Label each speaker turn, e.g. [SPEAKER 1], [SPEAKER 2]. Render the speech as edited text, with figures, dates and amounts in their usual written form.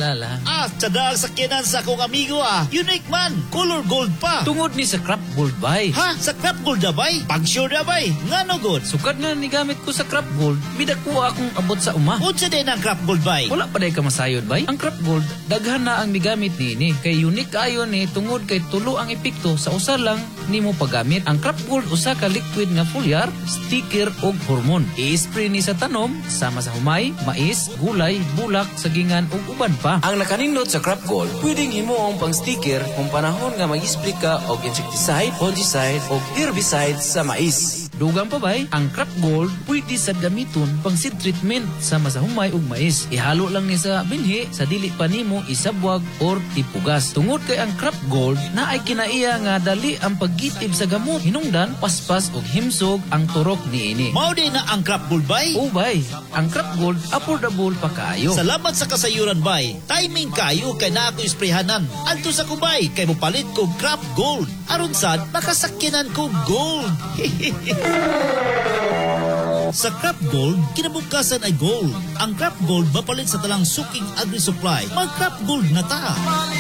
[SPEAKER 1] Bala lang.
[SPEAKER 2] Tsadal sakyanan sa akong amigo Unique man, color gold pa.
[SPEAKER 1] Tungod ni sa crop gold bay.
[SPEAKER 2] Ha? Sa crop gold na bay? Pag-sure na bay? Nga no good?
[SPEAKER 1] Sukad nga ni gamit ko sa crop gold, bidakuha akong abot sa uma.
[SPEAKER 2] Unsa din ang crop gold bay?
[SPEAKER 1] Wala pa day ka masayod bay. Ang crop gold, daghan na ang migamit ni. Kay unique kayo ni tungod kay tulo ang epekto sa usa lang nimo paggamit. Ang crop gold usa ka liquid nga foliar, sticker ug hormone. I-spray ni sa tanom sama sa humay, mais, gulay, bulak, sagingan ug uban pa.
[SPEAKER 3] Ang nakanindot sa crop gold, pwedeng himuong pang sticker kung panahon nga mag-spray ka og insecticide, fungicide o herbicide sa mais.
[SPEAKER 1] Dugang pa bay, ang crop gold pwede sa gamiton pang seed treatment sama sa humay ug mais. Ihalo lang ni sa binhi sa dili pa nimo isabwag or tipugas. Tungod kay ang crop gold na ay kinaiya nga dali ang paggitib sa gamot, hinungdan, paspas ug himsog ang turok niini.
[SPEAKER 2] Mao din na ang crop gold bay?
[SPEAKER 1] Ubay, ang crop gold affordable pa kayo.
[SPEAKER 2] Salamat sa kasayuran bay. Timing kayo kay na ako isprehanan. Adto sa kubay kay mopalit ko crop gold. Aron sad makasakyanan ko gold. Sa crop gold, kinabukasan ay gold. Ang crop gold mapalit sa talang suking agri-supply. Mag crop gold na ta.